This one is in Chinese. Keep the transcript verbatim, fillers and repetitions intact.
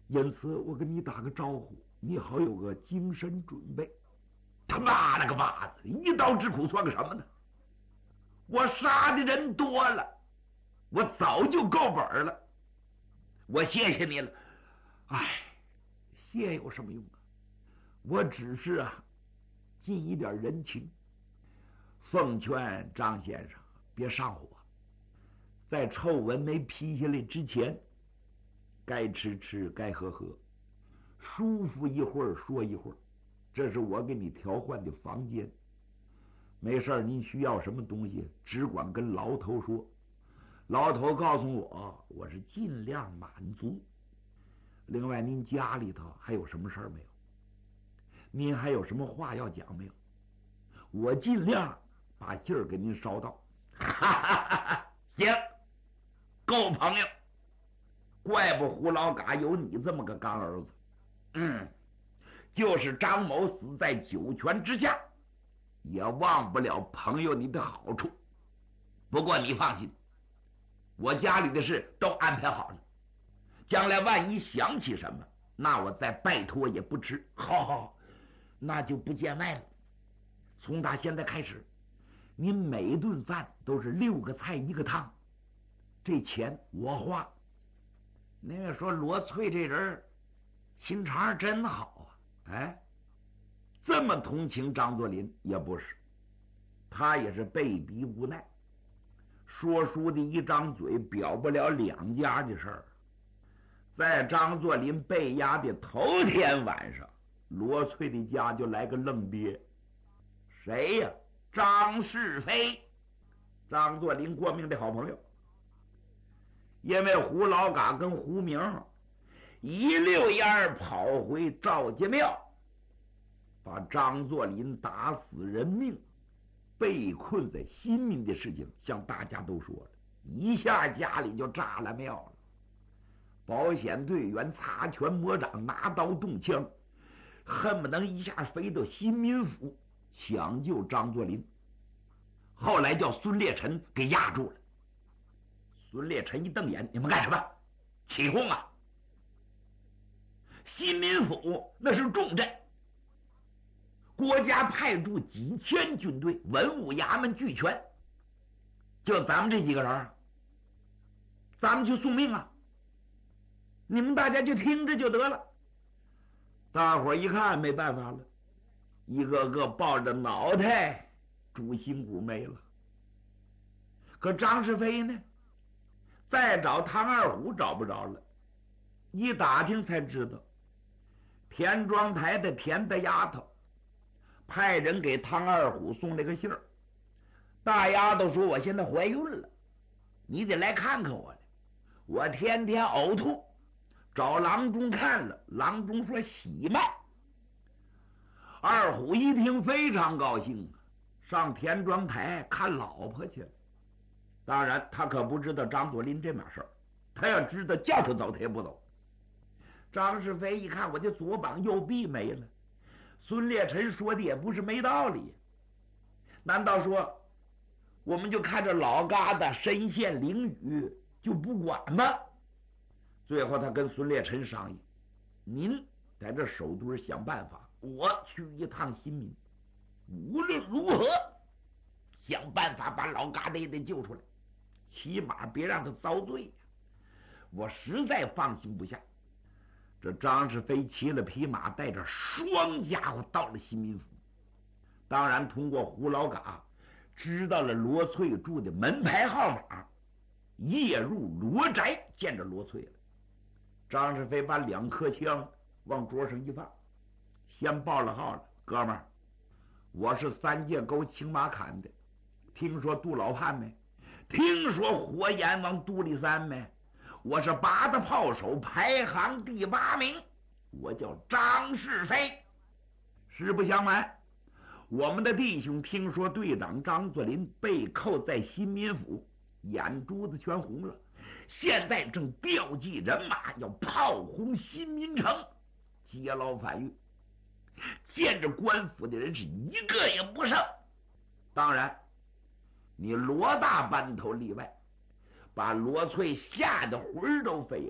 因此我跟你打个招呼，你好有个精神准备。他妈了个巴子，一刀之苦算个什么呢？我杀的人多了，我早就够本了，我谢谢你了。哎，谢有什么用啊？我只是啊尽一点人情，奉劝张先生别上火，在臭文没批下来之前，该吃吃，该喝喝，舒服一会儿说一会儿。这是我给你调换的房间，没事您需要什么东西，只管跟牢头说，牢头告诉我，我是尽量满足。另外，您家里头还有什么事儿没有？您还有什么话要讲没有？我尽量把信儿给您捎到。哈哈哈！行，够朋友，怪不胡老嘎有你这么个干儿子。嗯。就是张某死在九泉之下，也忘不了朋友你的好处。不过你放心，我家里的事都安排好了，将来万一想起什么，那我再拜托也不迟。好好好，那就不见外了。从打现在开始，您每顿饭都是六个菜一个汤，这钱我花。您要说罗翠这人心肠真好啊。哎，这么同情张作霖也不是，他也是被逼无奈，说书的一张嘴表不了两家的事儿。在张作霖被押的头天晚上，罗翠的家就来个愣爹。谁呀？张世飞，张作霖过命的好朋友。因为胡老嘎跟胡明一溜烟儿跑回赵家庙，把张作霖打死人命、被困在新民的事情向大家都说了，一下家里就炸了庙了。保险队员擦拳魔掌，拿刀动枪，恨不能一下飞到新民府抢救张作霖。后来叫孙烈臣给压住了。孙烈臣一瞪眼：“你们干什么？起哄啊！”新民府那是重镇，国家派驻几千军队，文武衙门俱全，就咱们这几个人，咱们去送命啊！你们大家就听着就得了。大伙儿一看没办法了，一个个抱着脑袋，主心骨没了。可张世飞呢？再找唐二虎找不着了，一打听才知道，田庄台的田大丫头派人给唐二虎送了个信儿，大丫头说：“我现在怀孕了，你得来看看我来。我天天呕吐，找郎中看了，郎中说喜脉。”二虎一听非常高兴，上田庄台看老婆去了。当然他可不知道张作霖这码事儿，他要知道叫他走他也不走。张世飞一看我的左膀右臂没了，孙烈臣说的也不是没道理，难道说我们就看着老疙瘩身陷囹圄就不管吗？最后他跟孙烈臣商议，您在这守堆想办法，我去一趟新民，无论如何想办法把老疙瘩也得救出来，起码别让他遭罪呀！我实在放心不下。这张世飞骑了匹马，带着双家伙到了新民府，当然通过胡老嘎知道了罗翠住的门牌号码，夜入罗宅见着罗翠了。张世飞把两颗枪往桌上一放，先报了号了：“哥们儿，我是三界沟青马坎的，听说杜老汉没？听说火阎王杜立三没？我是八大炮手排行第八名，我叫张世飞。实不相瞒，我们的弟兄听说队长张作霖被扣在新民府，眼珠子全红了，现在正调集人马要炮轰新民城，劫牢反狱。见着官府的人是一个也不剩。当然你罗大班头例外，把罗翠吓得魂儿都飞了。